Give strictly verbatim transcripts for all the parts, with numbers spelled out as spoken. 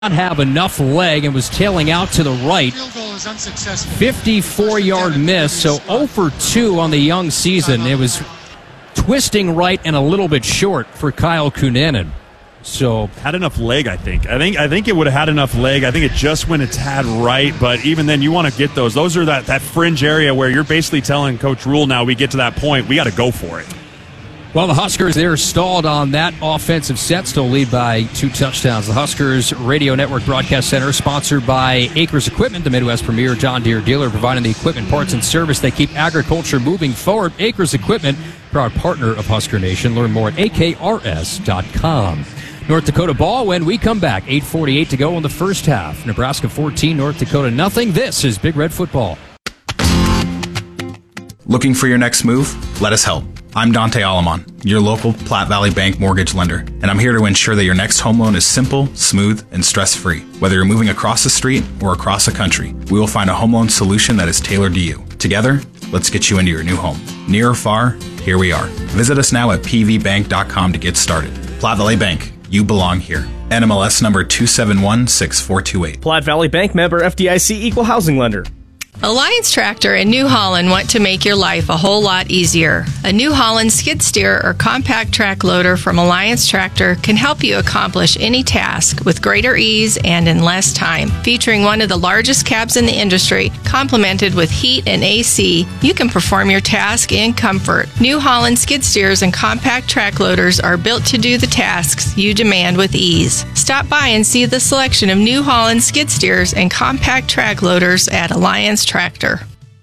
not have enough leg and was tailing out to the right. Field goal is unsuccessful. fifty-four-yard miss, so zero for two on the young season. It was twisting right and a little bit short for Kyle Kunanen. So had enough leg, I think. I think I think it would have had enough leg. I think it just went a tad right, but even then you want to get those. Those are that, that fringe area where you're basically telling Coach Rule now we get to that point, we got to go for it. Well, the Huskers, they're stalled on that offensive set, still lead by two touchdowns. The Huskers Radio Network Broadcast Center, sponsored by Acres Equipment, the Midwest premier John Deere dealer, providing the equipment, parts, and service that keep agriculture moving forward. Acres Equipment, proud partner of Husker Nation. Learn more at A K R S dot com. North Dakota ball when we come back. eight forty-eight to go in the first half. Nebraska fourteen, North Dakota nothing. This is Big Red Football. Looking for your next move? Let us help. I'm Dante Alamon, your local Platte Valley Bank mortgage lender, and I'm here to ensure that your next home loan is simple, smooth, and stress-free. Whether you're moving across the street or across the country, we will find a home loan solution that is tailored to you. Together, let's get you into your new home. Near or far, here we are. Visit us now at p v bank dot com to get started. Platte Valley Bank, you belong here. N M L S number two seven one six four two eight. Platte Valley Bank, member F D I C, equal housing lender. Alliance Tractor in New Holland want to make your life a whole lot easier. A New Holland skid steer or compact track loader from Alliance Tractor can help you accomplish any task with greater ease and in less time. Featuring one of the largest cabs in the industry, complemented with heat and A C, you can perform your task in comfort. New Holland skid steers and compact track loaders are built to do the tasks you demand with ease. Stop by and see the selection of New Holland skid steers and compact track loaders at Alliance Tractor.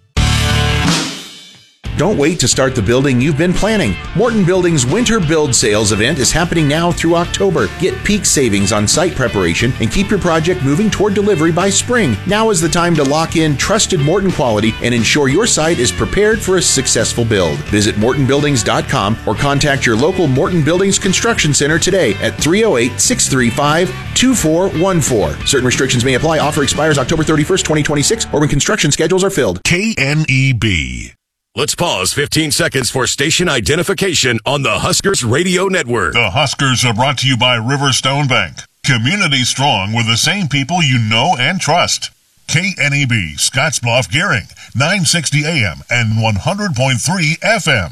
Don't wait to start the building you've been planning. Morton Building's Winter Build Sales event is happening now through October. Get peak savings on site preparation and keep your project moving toward delivery by spring. Now is the time to lock in trusted Morton quality and ensure your site is prepared for a successful build. Visit morton buildings dot com or contact your local Morton Buildings Construction Center today at three oh eight, six three five, two four one four. Certain restrictions may apply. Offer expires October thirty-first, twenty twenty-six or when construction schedules are filled. K N E B. Let's pause fifteen seconds for station identification on the Huskers Radio Network. The Huskers are brought to you by Riverstone Bank. Community strong with the same people you know and trust. K N E B, Scottsbluff, Gearing, nine sixty A M and one hundred point three F M.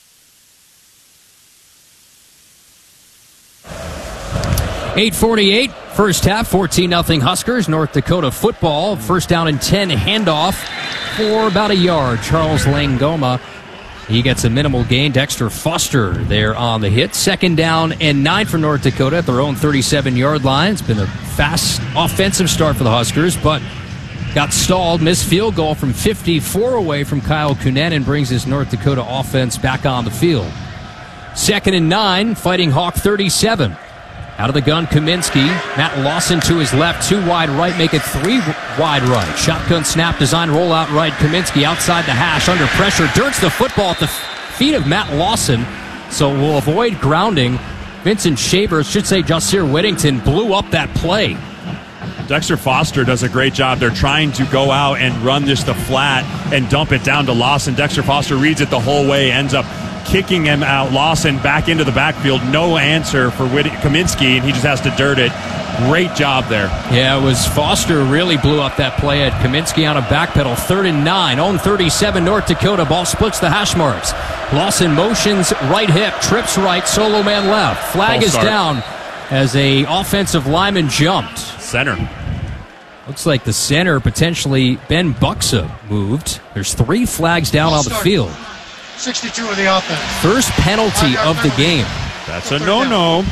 eight forty-eight, first half, fourteen nothing Huskers. North Dakota football. First down and ten, handoff for about a yard. Charles Langoma, he gets a minimal gain. Dexter Foster there on the hit. Second down and nine for North Dakota at their own thirty-seven-yard line. It's been a fast offensive start for the Huskers, but got stalled. Missed field goal from fifty-four away from Kyle Kunanen brings his North Dakota offense back on the field. Second and nine, Fighting Hawk thirty-seven. Out of the gun, Kaminsky. Matt Lawson to his left, two wide right, make it three wide right. Shotgun snap, design, roll out right. Kaminsky outside the hash, under pressure. Dirts the football at the feet of Matt Lawson, so will avoid grounding. Vincent Shaver, should say Jasir Whittington, blew up that play. Dexter Foster does a great job. They're trying to go out and run just the flat and dump it down to Lawson. Dexter Foster reads it the whole way, ends up kicking him out. Lawson back into the backfield. No answer for Whitt- Kaminsky, and he just has to dirt it. Great job there. Yeah, it was Foster really blew up that play at Kaminsky on a backpedal. Third and nine. Own thirty-seven, North Dakota. Ball splits the hash marks. Lawson motions right hip, trips right, solo man left. Flag Ball is start. down as a offensive lineman jumped. Center. Looks like the center, potentially Ben Buxa, moved. There's three flags down Ball on the start. field. sixty-two of the offense. First penalty of the game. That's a no-no.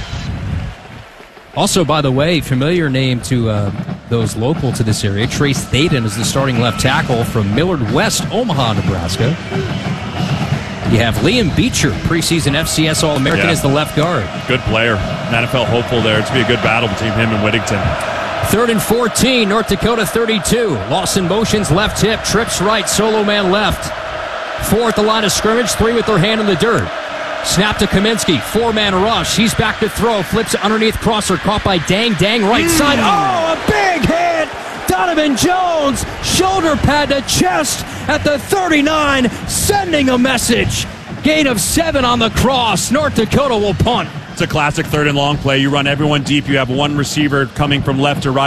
Also, by the way, familiar name to uh, those local to this area. Trace Thaden is the starting left tackle from Millard West, Omaha, Nebraska. You have Liam Beecher, preseason F C S All-American, yeah. as the left guard. Good player. An N F L hopeful there. It's going to be a good battle between him and Whittington. Third and fourteen, North Dakota thirty-two. Lawson motions left hip, trips right, solo man left. Four at the line of scrimmage, three with their hand in the dirt. Snap to Kaminsky, four-man rush. He's back to throw, flips underneath crosser, caught by Dang Dang right mm. side. Oh, a big hit! Donovan Jones, shoulder pad to chest at the thirty-nine, sending a message. Gain of seven on the cross. North Dakota will punt. It's a classic third and long play. You run everyone deep. You have one receiver coming from left to right.